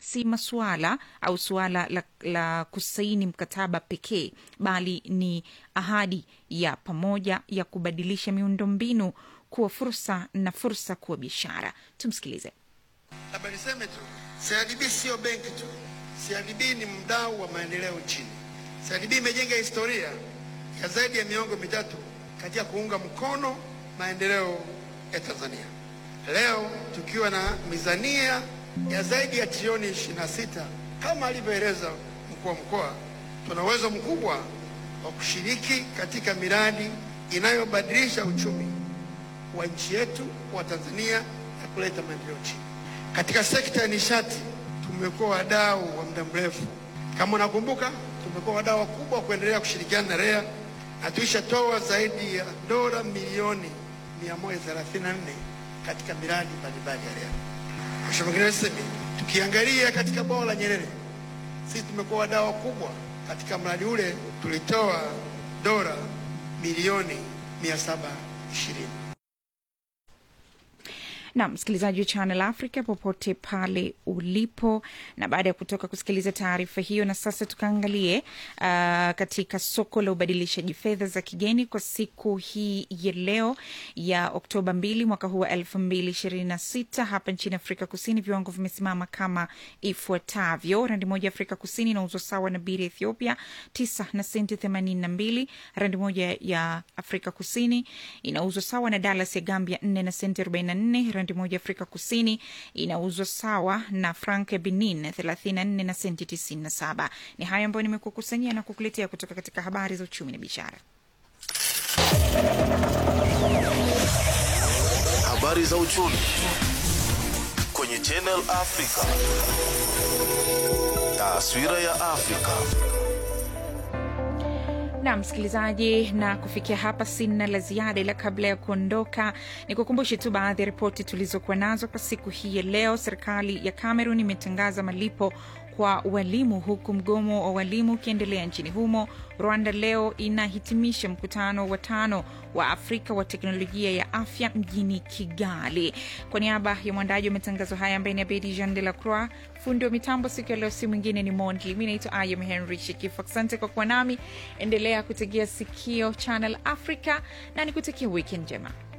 si masuala au suala la kusaini mkataba pekee, bali ni ahadi ya pamoja ya kubadilisha miundombinu kuwa fursa na fursa kuwa biashara. Tumsikilize. Labda niseme tu, CRDB sio benki tu. CRDB ni mdau wa maendeleo nchini. CRDB imejenga historia ya zaidi ya miongo mitatu katika kuunga mkono maendeleo ya Tanzania. Leo tukiwa na mizania ya zaidi ya trilioni 26 kama alivyoeleza mkuu wa mkoa, tuna uwezo mkubwa wa kushiriki katika miradi inayobadilisha uchumi wa nchi yetu wa Tanzania na kuleta maendeleo nchini. Katika sekta ya nishati tumekuwa wadau wa muda mrefu. Kama unakumbuka, tumekuwa wadau wakubwa kuendelea kushirikiana na REA na tulishatoa zaidi ya dola milioni 134 katika miradi mbalimbali ya REA. Mheshimiwa Mgeni Rasmi, tukiangalia katika bwawa la Nyerere, sisi tumekuwa wadau wakubwa katika mradi ule, tulitoa dola milioni 720. Na msikilizaji wa Channel Africa popote pale ulipo, na baada ya kutoka kusikiliza taarifa hiyo, na sasa tukaangalie katika soko la ubadilishaji fedha za kigeni kwa siku hii ya leo ya Oktoba 2 mwaka huu wa 2026. Hapa nchini Afrika Kusini viwango vimesimama kama ifuatavyo. Randi moja Afrika Kusini inauzwa sawa na biri Ethiopia 9 na senti 82. Randi moja ya Afrika Kusini inauzwa sawa na dollars ya Gambia 4 na senti 44. Randi moja Afrika Kusini inauzwa sawa na franc ya Benin 34 na senti 97. Ni haya ambayo nimekukusanyia na kukuletea kutoka katika habari za uchumi na biashara. Habari za uchumi kwenye Channel Africa. Taswira ya Afrika. Na msikilizaji, na kufikia hapa sina la ziada, ila kabla ya kuondoka nikukumbushe tu baadhi ya ripoti tulizokuwa nazo kwa siku hii ya leo. Serikali ya Cameroon imetangaza malipo kwa walimu huku mgomo wa walimu ukiendelea nchini humo. Rwanda leo inahitimisha mkutano wa 5 wa Afrika wa teknolojia ya afya mjini Kigali. Kwa niaba ya mwandaji wa matangazo haya ambaye ni Abedi Jean de la Croix, fundi wa mitambo siku ya leo si mwingine ni Mondli. Mimi naitwa Ayam Henry Shekifu. Asante kwa kuwa nami. Endelea kutegea sikio Channel Africa na nikutakia weekend njema.